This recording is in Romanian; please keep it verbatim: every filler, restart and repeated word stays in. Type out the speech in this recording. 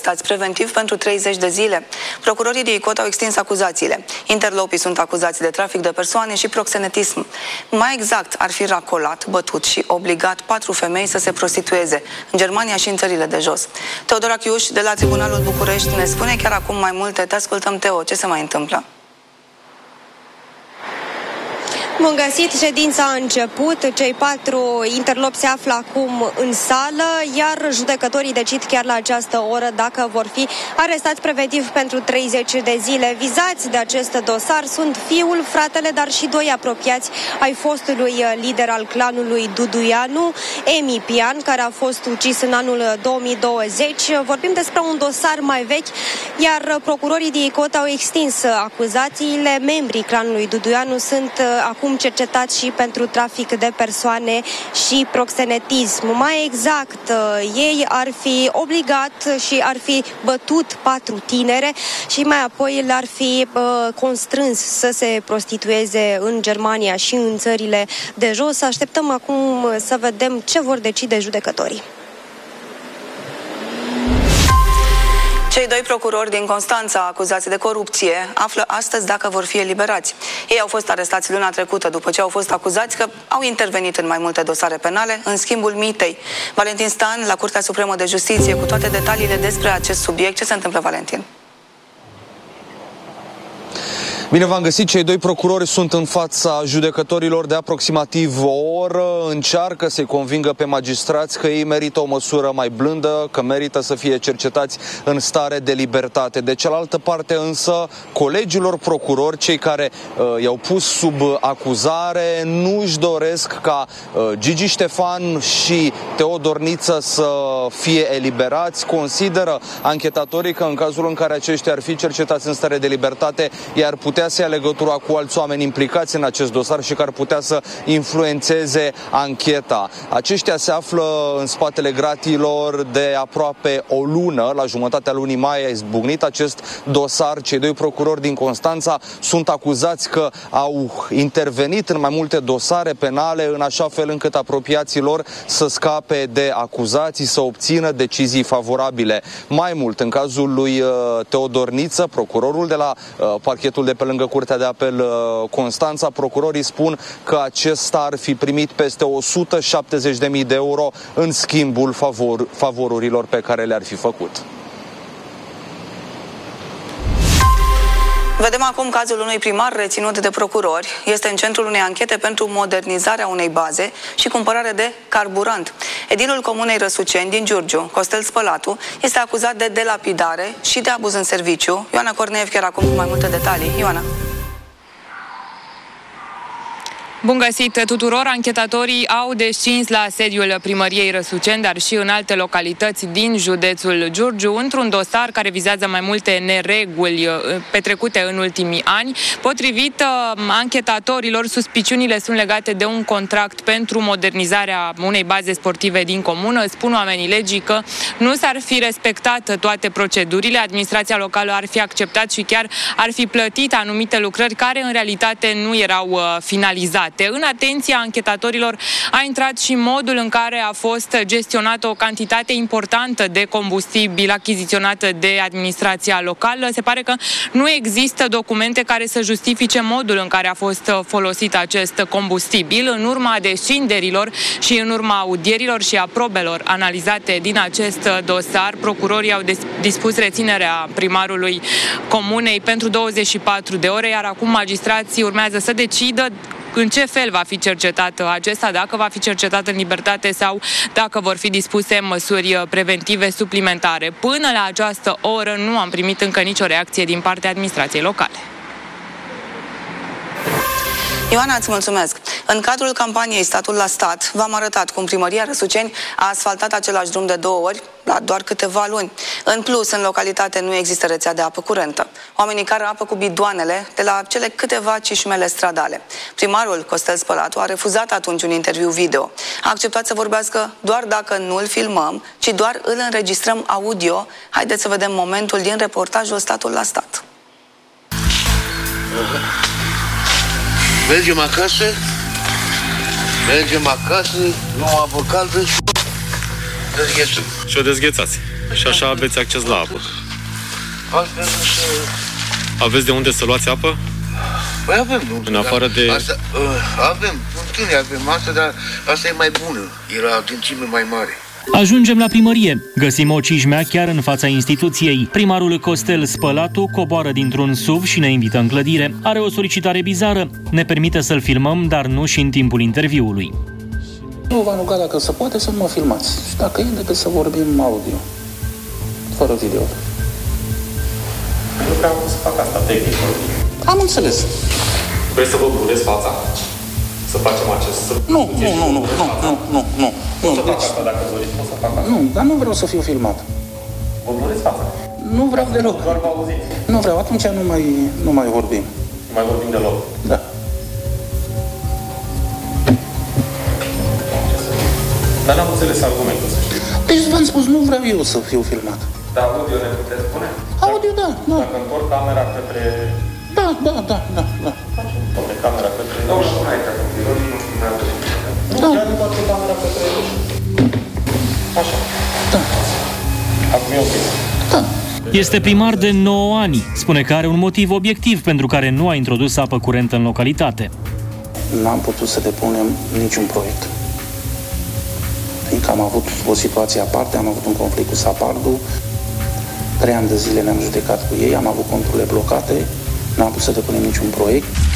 arestați preventiv pentru treizeci de zile. Procurorii de ICOT au extins acuzațiile. Interlopii sunt acuzați de trafic de persoane și proxenetism. Mai exact, ar fi racolat, bătut și obligat patru femei să se prostitueze în Germania și în țările de jos. Teodora Chiuș de la Tribunalul București ne spune chiar acum mai multe. Te ascultăm, Teo. Ce se mai întâmplă? Bun găsit, ședința a început, cei patru interlopi se află acum în sală, iar judecătorii decid chiar la această oră dacă vor fi arestați preventiv pentru treizeci de zile. Vizați de acest dosar sunt fiul, fratele, dar și doi apropiați ai fostului lider al clanului Duduianu, Emi Pian, care a fost ucis în anul două mii douăzeci. Vorbim despre un dosar mai vechi, iar procurorii de ICOT au extins acuzațiile. Membrii clanului Duduianu sunt acum cercetați și pentru trafic de persoane și proxenetism. Mai exact, ei ar fi obligat și ar fi bătut patru tinere și mai apoi le-ar fi uh, constrâns să se prostitueze în Germania și în țările de jos. Așteptăm acum să vedem ce vor decide judecătorii. Cei doi procurori din Constanța acuzați de corupție află astăzi dacă vor fi eliberați. Ei au fost arestați luna trecută după ce au fost acuzați că au intervenit în mai multe dosare penale în schimbul mitei. Valentin Stan la Curtea Supremă de Justiție cu toate detaliile despre acest subiect. Ce se întâmplă, Valentin? Bine v-am găsit, cei doi procurori sunt în fața judecătorilor de aproximativ o oră, încearcă să-i convingă pe magistrați că ei merită o măsură mai blândă, că merită să fie cercetați în stare de libertate. De cealaltă parte însă, colegilor procurori, cei care uh, i-au pus sub acuzare, nu își doresc ca uh, Gigi Ștefan și Teodor Niță să fie eliberați. Consideră anchetatorii că în cazul în care aceștia ar fi cercetați în stare de libertate, i-ar putea să ia legătura cu alți oameni implicați în acest dosar și care ar putea să influențeze ancheta. Aceștia se află în spatele gratiilor de aproape o lună. La jumătatea lunii mai a izbucnit acest dosar. Cei doi procurori din Constanța sunt acuzați că au intervenit în mai multe dosare penale în așa fel încât apropiații lor să scape de acuzații, să obțină decizii favorabile. Mai mult, în cazul lui Teodor Niță, procurorul de la parchetul de pe lângă Curtea de Apel Constanța, procurorii spun că acesta ar fi primit peste o sută șaptezeci de mii de euro în schimbul favor, favorurilor pe care le-ar fi făcut. Vedem acum cazul unui primar reținut de procurori. Este în centrul unei anchete pentru modernizarea unei baze și cumpărare de carburant. Edilul Comunei Răsuceni din Giurgiu, Costel Spălatu, este acuzat de delapidare și de abuz în serviciu. Ioana Corneev chiar acum cu mai multe detalii. Ioana. Bun găsit tuturor! Anchetatorii au descins la sediul primăriei Răsuceni, dar și în alte localități din județul Giurgiu, într-un dosar care vizează mai multe nereguli petrecute în ultimii ani. Potrivit anchetatorilor, suspiciunile sunt legate de un contract pentru modernizarea unei baze sportive din comună. Spun oamenii legii că nu s-ar fi respectat toate procedurile, administrația locală ar fi acceptat și chiar ar fi plătit anumite lucrări care în realitate nu erau finalizate. În atenția anchetatorilor a intrat și modul în care a fost gestionată o cantitate importantă de combustibil achiziționată de administrația locală. Se pare că nu există documente care să justifice modul în care a fost folosit acest combustibil. În urma descinderilor și în urma audierilor și a probelor analizate din acest dosar, procurorii au dispus reținerea primarului comunei pentru douăzeci și patru de ore, iar acum magistrații urmează să decidă în ce fel va fi cercetat acesta, dacă va fi cercetat în libertate sau dacă vor fi dispuse măsuri preventive suplimentare. Până la această oră nu am primit încă nicio reacție din partea administrației locale. Ioana, îți mulțumesc. În cadrul campaniei Statul la Stat, v-am arătat cum primăria Răsuceni a asfaltat același drum de două ori la doar câteva luni. În plus, în localitate nu există rețea de apă curentă. Oamenii care apă cu bidoanele de la cele câteva cișmele stradale. Primarul Costel Spălatu a refuzat atunci un interviu video. A acceptat să vorbească doar dacă nu îl filmăm, ci doar îl înregistrăm audio. Haideți să vedem momentul din reportajul Statul la Stat. Mergem acasă, mergem acasă, luăm apă caldă și dezghețăm. Și o dezghețați. Și așa aveți acces la apă. Altfel nu se... Aveți de unde să luați apă? Păi avem, nu. În afară de... Asta, uh, avem, întâlni avem asta, dar asta e mai bună. E la adâncime mai mare. Ajungem la primărie. Găsim o cișmea chiar în fața instituției. Primarul Costel Spălatu coboară dintr-un S U V și ne invită în clădire. Are o solicitare bizară. Ne permite să-l filmăm, dar nu și în timpul interviului. Nu v-am rugat dacă se poate să mă filmați. Și dacă e, decât să vorbim audio. Fără video. Nu vreau să fac asta tehnic. Am înțeles. Vrei să vă blurez fața? Să facem acest... Nu, nu, nu, nu, nu, nu, nu, nu. Pot să fac asta dacă doriți, pot să fac asta. Nu, dar nu vreau să fiu filmat. Vă blurez fața? Nu vreau deloc. Doar vă auziți. Nu vreau, atunci nu mai, nu mai vorbim. Nu mai vorbim deloc. Da. Dar n-am înțeles argumentul, să știți. Deci v-am spus, nu vreau eu să fiu filmat. Dar audio ne puteți spune? Audio, da, da. Dacă întorc camera către... Da, da, da, da, da. Dom'le, camera către... Da, și până aici, Da. chiar întoarce camera către... Așa. Da. Acum e ok. Da. Este primar de nouă ani. Spune că are un motiv obiectiv pentru care nu a introdus apă curentă în localitate. N-am putut să depunem niciun proiect. Fiindcă am avut o situație aparte, am avut un conflict cu Sapardu, trei ani de zile ne-am judecat cu ei, am avut conturile blocate, n-am putut să depunem niciun proiect.